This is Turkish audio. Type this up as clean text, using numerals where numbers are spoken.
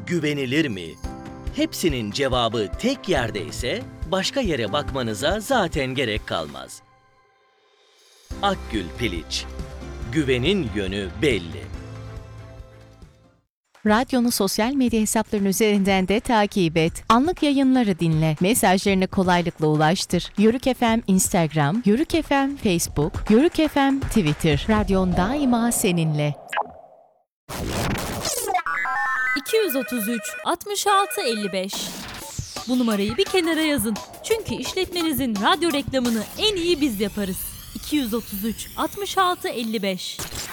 güvenilir mi? Hepsinin cevabı tek yerde ise başka yere bakmanıza zaten gerek kalmaz. Akgül Piliç. Güvenin yönü belli. Radyonu sosyal medya hesapların üzerinden de takip et. Anlık yayınları dinle. Mesajlarını kolaylıkla ulaştır. Yörük FM Instagram, Yörük FM Facebook, Yörük FM Twitter. Radyon daima seninle. 233 66 55. Bu numarayı bir kenara yazın. Çünkü işletmenizin radyo reklamını en iyi biz yaparız. 233 66 55.